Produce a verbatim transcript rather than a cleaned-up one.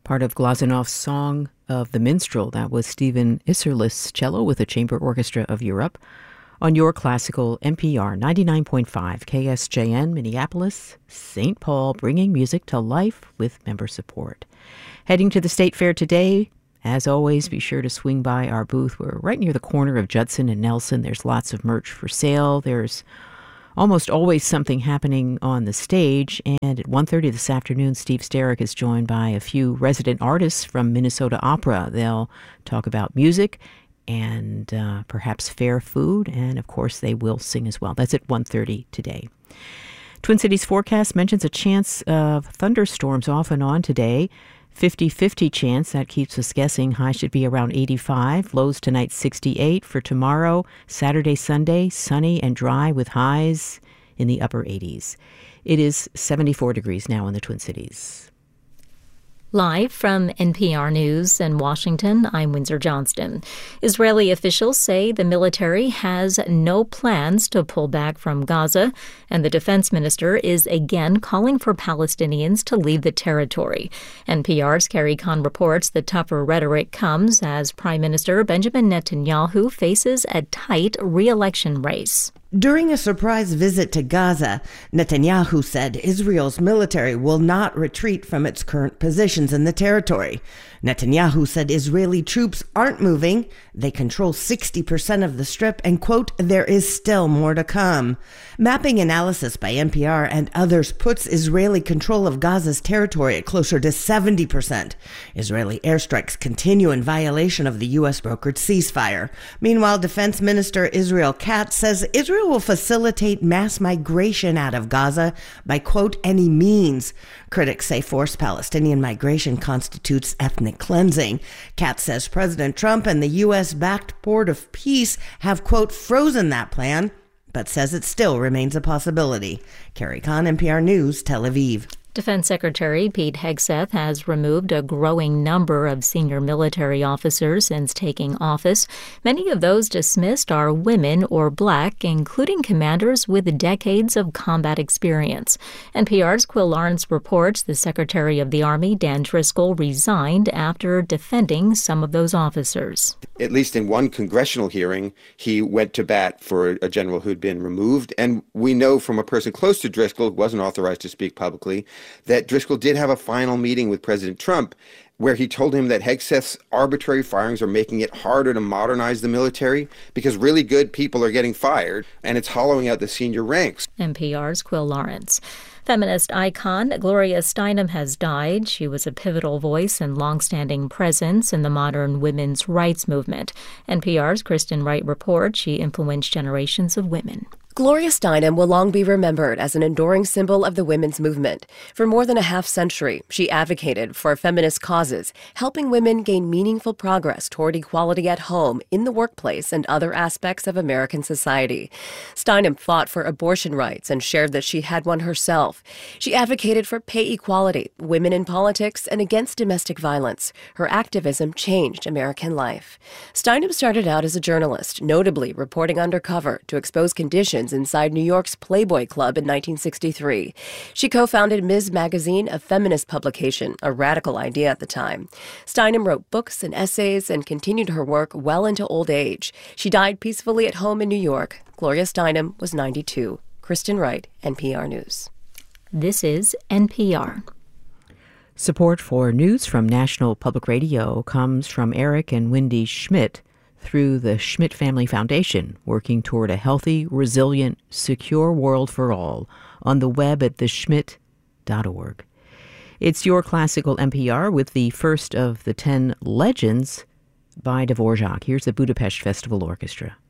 part of Glazanov's Song of the Minstrel. That was Stephen Isserlis cello with the Chamber Orchestra of Europe on Your Classical N P R ninety-nine point five K S J N, Minneapolis, Saint Paul, bringing music to life with member support. Heading to the State Fair today. As always, be sure to swing by our booth. We're right near the corner of Judson and Nelson. There's lots of merch for sale. There's almost always something happening on the stage. And at one thirty this afternoon, Steve Sterrick is joined by a few resident artists from Minnesota Opera. They'll talk about music and uh, perhaps fair food. And, of course, they will sing as well. That's at one thirty today. Twin Cities forecast mentions a chance of thunderstorms off and on today. fifty-fifty chance. That keeps us guessing. High should be around eighty-five. Lows tonight sixty-eight. For tomorrow, Saturday, Sunday, sunny and dry with highs in the upper eighties. It is seventy-four degrees now in the Twin Cities. Live from N P R News in Washington, I'm Windsor Johnston. Israeli officials say the military has no plans to pull back from Gaza, and the defense minister is again calling for Palestinians to leave the territory. N P R's Carrie Kahn reports the tougher rhetoric comes as Prime Minister Benjamin Netanyahu faces a tight re-election race. During a surprise visit to Gaza, Netanyahu said Israel's military will not retreat from its current positions in the territory. Netanyahu said Israeli troops aren't moving. They control sixty percent of the strip and, quote, there is still more to come. Mapping analysis by N P R and others puts Israeli control of Gaza's territory at closer to seventy percent. Israeli airstrikes continue in violation of the U S brokered ceasefire. Meanwhile, Defense Minister Israel Katz says Israel will facilitate mass migration out of Gaza by, quote, any means. Critics say forced Palestinian migration constitutes ethnic cleansing. Katz says President Trump and the U S-backed Port of Peace have, quote, frozen that plan, but says it still remains a possibility. Carrie Kahn, N P R News, Tel Aviv. Defense Secretary Pete Hegseth has removed a growing number of senior military officers since taking office. Many of those dismissed are women or black, including commanders with decades of combat experience. N P R's Quill Lawrence reports the Secretary of the Army, Dan Driscoll, resigned after defending some of those officers. At least in one congressional hearing, he went to bat for a general who'd been removed. And we know from a person close to Driscoll, who wasn't authorized to speak publicly, that Driscoll did have a final meeting with President Trump where he told him that Hegseth's arbitrary firings are making it harder to modernize the military because really good people are getting fired, and it's hollowing out the senior ranks. N P R's Quill Lawrence. Feminist icon Gloria Steinem has died. She was a pivotal voice and longstanding presence in the modern women's rights movement. N P R's Kristen Wright reports she influenced generations of women. Gloria Steinem will long be remembered as an enduring symbol of the women's movement. For more than a half century, she advocated for feminist causes, helping women gain meaningful progress toward equality at home, in the workplace, and other aspects of American society. Steinem fought for abortion rights and shared that she had one herself. She advocated for pay equality, women in politics, and against domestic violence. Her activism changed American life. Steinem started out as a journalist, notably reporting undercover to expose conditions inside New York's Playboy Club in nineteen sixty-three. She co-founded Miz Magazine, a feminist publication, a radical idea at the time. Steinem wrote books and essays and continued her work well into old age. She died peacefully at home in New York. Gloria Steinem was ninety-two. Kristen Wright, N P R News. This is N P R. Support for news from National Public Radio comes from Eric and Wendy Schmidt through the Schmidt Family Foundation, working toward a healthy, resilient, secure world for all on the web at the schmidt dot org. It's Your Classical N P R with the first of the ten legends by Dvorak. Here's the Budapest Festival Orchestra.